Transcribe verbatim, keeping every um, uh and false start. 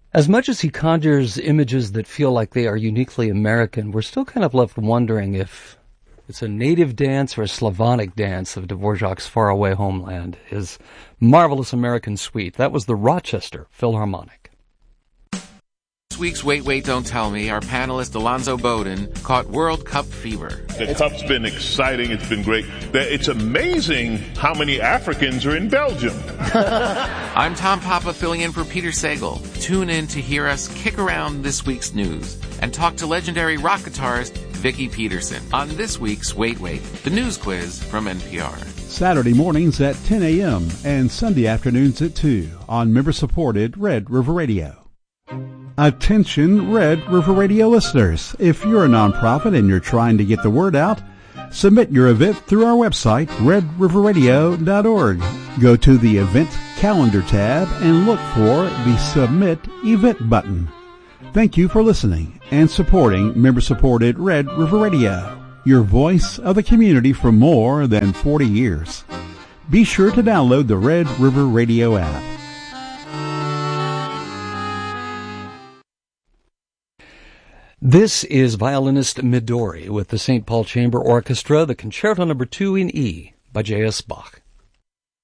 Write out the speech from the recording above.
As much as he conjures images that feel like they are uniquely American, we're still kind of left wondering if it's a native dance or a Slavonic dance of Dvorak's faraway homeland, his marvelous American suite. That was the Rochester Philharmonic. This week's Wait, Wait, Don't Tell Me, our panelist Alonzo Bowden caught World Cup fever. The Cup's been exciting. It's been great. It's amazing how many Africans are in Belgium. I'm Tom Papa filling in for Peter Sagal. Tune in to hear us kick around this week's news and talk to legendary rock guitarist Vicki Peterson on this week's Wait, Wait, the news quiz from N P R. Saturday mornings at ten a.m. and Sunday afternoons at two on member-supported Red River Radio. Attention Red River Radio listeners. If you're a nonprofit and you're trying to get the word out, submit your event through our website, red river radio dot org. Go to the Event Calendar tab and look for the Submit Event button. Thank you for listening and supporting member-supported Red River Radio, your voice of the community for more than forty years. Be sure to download the Red River Radio app. This is violinist Midori with the Saint Paul Chamber Orchestra, the Concerto Number two in E by J S. Bach.